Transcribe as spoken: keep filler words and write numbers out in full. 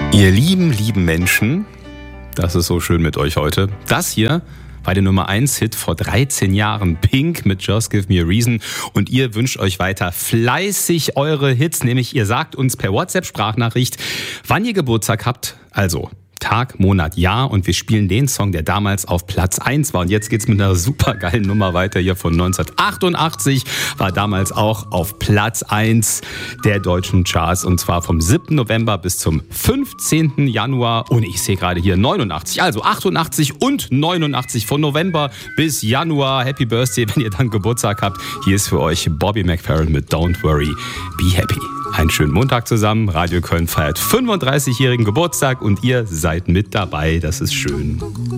Ihr lieben, lieben Menschen, das ist so schön mit euch heute. Das hier war der Nummer eins Hit vor dreizehn Jahren, Pink mit Just Give Me a Reason. Und ihr wünscht euch weiter fleißig eure Hits, nämlich ihr sagt uns per WhatsApp-Sprachnachricht, wann ihr Geburtstag habt. Also Tag, Monat, Jahr, und wir spielen den Song, der damals auf Platz eins war. Und jetzt geht's mit einer supergeilen Nummer weiter hier von neunzehnhundertachtundachtzig, war damals auch auf Platz eins der deutschen Charts, und zwar vom siebten November bis zum fünfzehnten Januar. Und ich sehe gerade hier neunundachtzig, also achtundachtzig und neunundachtzig, von November bis Januar. Happy Birthday, wenn ihr dann Geburtstag habt. Hier ist für euch Bobby McFerrin mit Don't Worry, Be Happy. Einen schönen Montag zusammen. Radio Köln feiert fünfunddreißigjährigen Geburtstag und ihr seid mit dabei. Das ist schön.